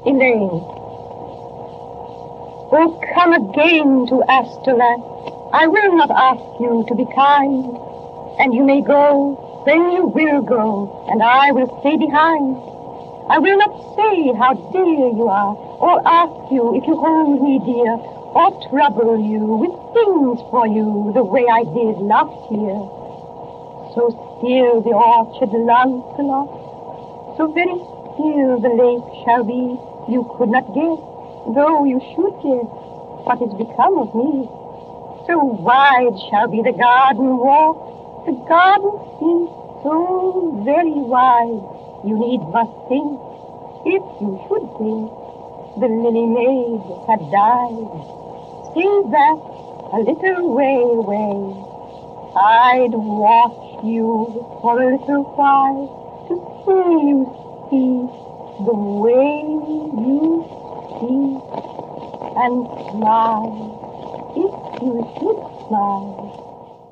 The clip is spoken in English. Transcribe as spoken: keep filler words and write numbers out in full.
Elaine. Oh, come again to Astolat. I will not ask you to be kind. And you may go, then you will go, and I will stay behind. I will not say how dear you are, or ask you if you hold me dear, or trouble you with things for you the way I did last year. So still the orchard, Lancelot, so very still the lake shall be. You could not guess, though you should guess, what is become of me. So wide shall be the garden walk, the garden seems so very wide. You need must think, if you should think, the lily maid had died. Say that a little way away, I'd watch you for a little while to see you speak the way you speak, and smile if you should smile.